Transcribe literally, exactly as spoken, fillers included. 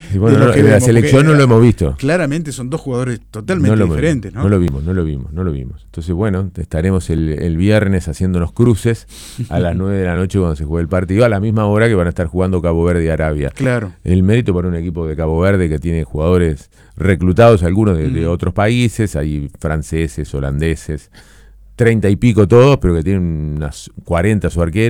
Y bueno, de lo no, que en la vemos, selección no lo hemos visto. Claramente son dos jugadores totalmente no lo, diferentes, ¿no? No lo vimos, no lo vimos, no lo vimos. Entonces, bueno, estaremos el, el viernes haciéndonos cruces a las nueve de la noche cuando se juegue el partido, a la misma hora que van a estar jugando Cabo Verde y Arabia. Claro. El mérito para un equipo de Cabo Verde que tiene jugadores reclutados, algunos de, de otros países, hay franceses, holandeses, treinta y pico todos, pero que tienen unas cuarenta su arquero.